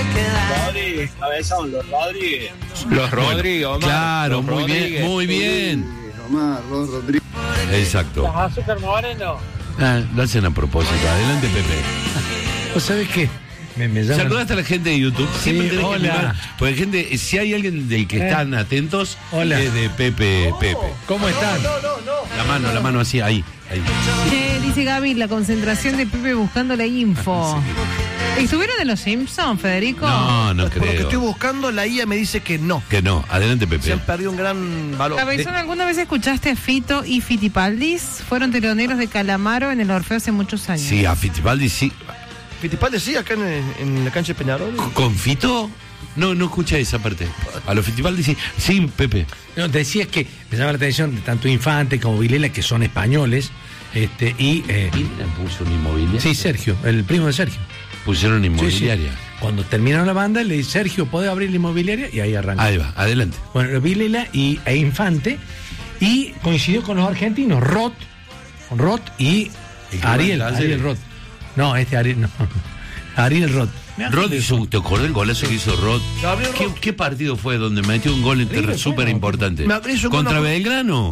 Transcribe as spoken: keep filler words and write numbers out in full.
Rodri, cabezón, los Rodri. Los Rodri, Omar. Claro, los muy Rodríguez. bien, muy bien. Omar, los Rodríguez. Exacto. Los azúcar moreno. Ah, lo hacen a propósito. Adelante, Pepe. ¿Vos sabés qué? Me, me llaman... ¿Saludaste a la gente de YouTube? Siempre tenés que hola. mirar, porque gente, si hay alguien del que Eh. están atentos, Hola. es de Pepe, Pepe. ¿Cómo están? La mano, la mano así, ahí, ahí. Che, dice Gaby, la concentración de Pepe buscando la info. ¿Estuvieron en los Simpsons, Federico? No, no Por lo que estoy creo. buscando, la I A me dice que no. Que no, adelante, Se Pepe. han perdido un gran valor. Cabezón, ¿alguna vez escuchaste a Fito y Fitipaldis? Fueron teloneros de Calamaro en el Orfeo hace muchos años. Sí, a Fittipaldi sí. Fittipaldi sí, acá en, en la cancha de Peñarol. ¿Con Fito? No, no escucha esa parte. A los Fittipaldi sí. Sí, Pepe. No, te decía que me llama la atención de tanto Infante como Vilela, que son españoles, este, y... Eh, ¿Quién puso una inmobiliaria? sí, Sergio, el primo de Sergio. Pusieron inmobiliaria. Sí, sí. Cuando terminaron la banda, le dice, Sergio, ¿podés abrir la inmobiliaria? Y ahí arranca. Ahí va, adelante. Bueno, Vilela y, e Infante, y coincidió con los argentinos, Roth, con Roth y ¿El que Ariel, va en la Ariel serie? Roth. No, este Ariel, no. Ariel Roth. Rod hizo, ¿te acordás el golazo que hizo Rod? Gabriel ¿Qué, Roth. ¿Qué partido fue donde metió un gol River, súper importante? Me hizo un gol ¿Contra a- Belgrano?